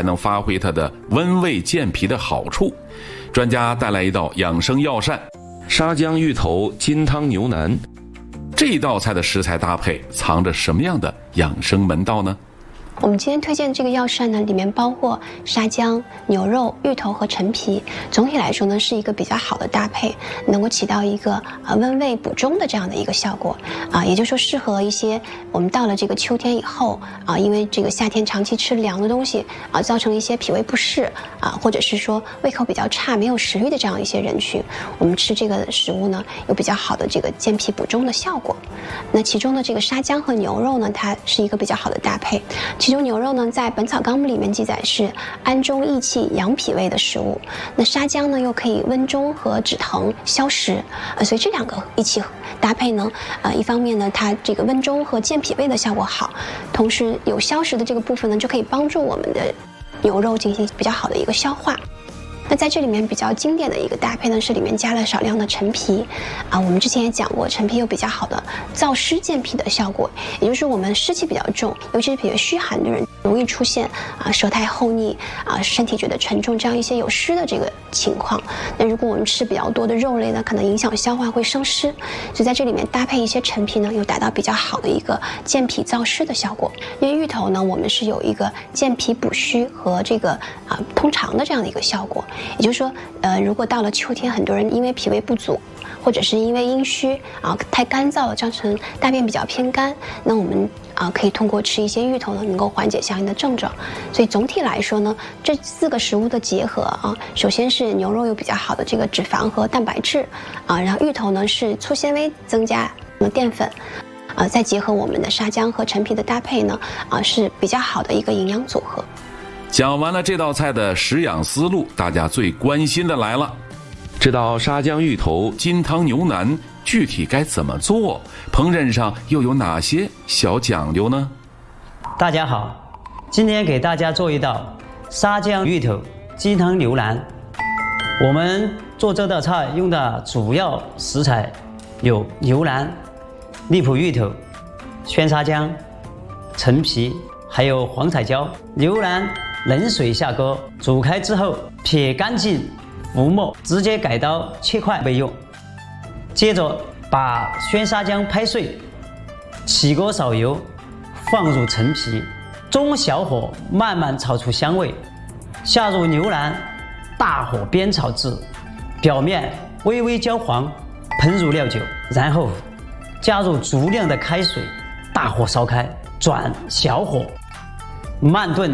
能发挥它的温胃健脾的好处。专家带来一道养生药膳——沙姜芋头金汤牛腩。这道菜的食材搭配藏着什么样的养生门道呢？ 我们今天推荐这个药膳呢，里面包括沙姜、牛肉、芋头和陈皮。总体来说呢，是一个比较好的搭配，能够起到一个温胃补中的这样的一个效果也就是说适合一些我们到了这个秋天以后因为这个夏天长期吃凉的东西造成一些脾胃不适或者是说胃口比较差、没有食欲的这样一些人群，我们吃这个食物呢，有比较好的这个健脾补中的效果。那其中的这个沙姜和牛肉呢，它是一个比较好的搭配。其中牛肉呢，在《本草纲目》里面记载是安中益气、养脾胃的食物。那沙姜呢，又可以温中和止疼、消食所以这两个一起搭配呢，一方面呢，它这个温中和健脾胃的效果好，同时有消食的这个部分呢，就可以帮助我们的牛肉进行比较好的一个消化。那在这里面比较经典的一个搭配呢，是里面加了少量的陈皮我们之前也讲过，陈皮有比较好的燥湿健脾的效果，也就是我们湿气比较重，尤其是比较虚寒的人，容易出现舌苔厚腻身体觉得沉重这样一些有湿的这个情况。那如果我们吃比较多的肉类呢，可能影响消化，会生湿，所以在这里面搭配一些陈皮呢，又达到比较好的一个健脾燥湿的效果。因为芋头呢，我们是有一个健脾补虚和这个通肠的这样的一个效果。也就是说如果到了秋天，很多人因为脾胃不足，或者是因为阴虚太干燥了，造成大便比较偏干，那我们可以通过吃一些芋头呢，能够缓解相应的症状。所以总体来说呢，这4个食物的结合首先是牛肉有比较好的这个脂肪和蛋白质然后芋头呢是粗纤维增加淀粉再结合我们的沙姜和陈皮的搭配呢是比较好的一个营养组合。 讲完了这道菜的食养思路，大家最关心的来了，这道沙姜芋头金汤牛腩具体该怎么做？烹饪上又有哪些小讲究呢？ 大家好，今天给大家做一道沙姜芋头鸡汤牛腩。我们做这道菜用的主要食材有牛腩、荔浦芋头、鲜沙姜、陈皮，还有黄彩椒。牛腩冷水下锅，煮开之后撇干净浮沫，直接改刀切块备用。接着把鲜沙姜拍碎，起锅烧油，放入陈皮，中小火慢慢炒出香味，下入牛腩，大火煸炒至表面微微焦黄，喷入料酒，然后加入足量的开水，大火烧开，转小火慢炖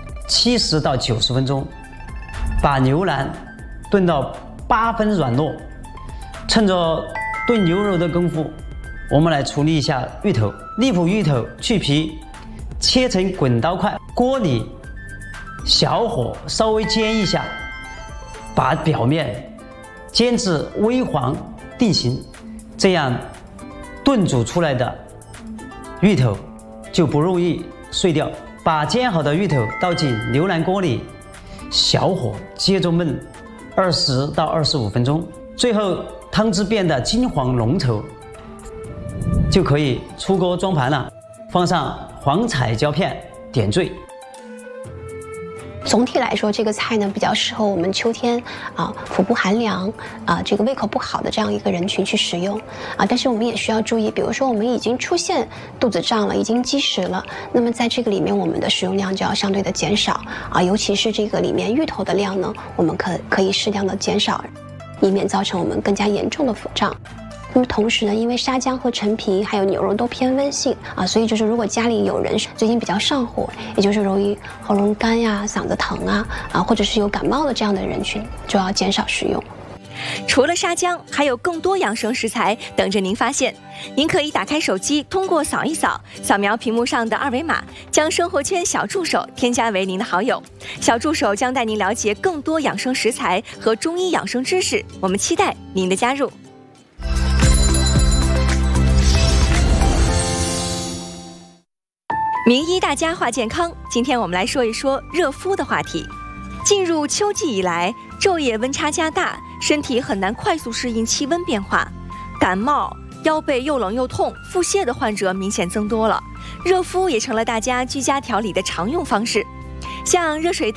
70到90分钟，把牛腩炖到8分软糯。趁着炖牛肉的功夫，我们来处理一下芋头。荔浦芋头去皮，切成滚刀块，锅里小火稍微煎一下，把表面煎至微黄定型，这样炖煮出来的芋头就不容易碎掉。把煎好的芋头倒进牛腩锅里，小火接着焖20到25分钟，最后汤汁变得金黄浓稠，就可以出锅装盘了，放上黄彩椒片点缀。 总体来说，这个菜呢比较适合我们秋天腹部寒凉这个胃口不好的这样一个人群去食用但是我们也需要注意，比如说我们已经出现肚子胀了，已经积食了，那么在这个里面我们的食用量就要相对的减少尤其是这个里面芋头的量呢，我们可以适量的减少，以免造成我们更加严重的腹胀。那么同时呢，因为沙姜和陈皮还有牛肉都偏温性所以就是如果家里有人最近比较上火，也就是容易喉咙干呀、嗓子疼或者是有感冒的这样的人群，就要减少食用。 除了沙姜，还有更多养生食材等着您发现。您可以打开手机，通过扫一扫，扫描屏幕上的2维码，将生活圈小助手添加为您的好友。小助手将带您了解更多养生食材和中医养生知识，我们期待您的加入。名医大家话健康，今天我们来说一说热敷的话题。进入秋季以来，昼夜温差加大，身体很难快速适应气温变化，感冒、腰背又冷又痛、腹泻的患者明显增多了。热敷也成了大家居家调理的常用方式，像热水袋